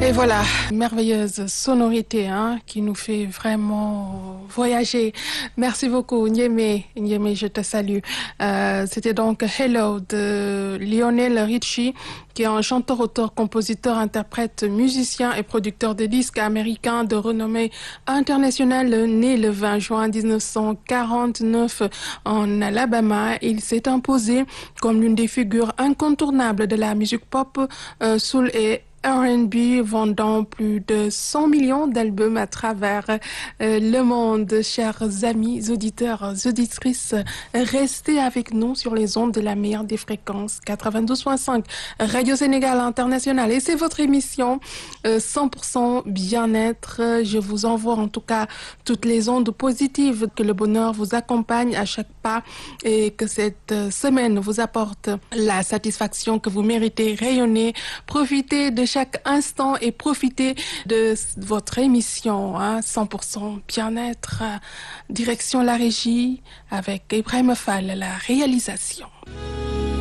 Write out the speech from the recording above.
Et voilà, merveilleuse sonorité qui nous fait vraiment voyager. Merci beaucoup, Niémé. Niémé, je te salue. C'était donc Hello de Lionel Richie, qui est un chanteur, auteur, compositeur, interprète, musicien et producteur de disques américain de renommée internationale, né le 20 juin 1949 en Alabama. Il s'est imposé comme l'une des figures incontournables de la musique pop, soul et R&B, vendant plus de 100 millions d'albums à travers le monde. Chers amis, auditeurs, auditrices, restez avec nous sur les ondes de la meilleure des fréquences, 92.5, Radio Sénégal International. Et c'est votre émission 100% bien-être. Je vous envoie en tout cas toutes les ondes positives, que le bonheur vous accompagne à chaque pas et que cette semaine vous apporte la satisfaction que vous méritez. Rayonnez, profitez de chaque instant et profitez de votre émission 100% bien-être. Direction la régie avec Ibrahim Fall, la réalisation.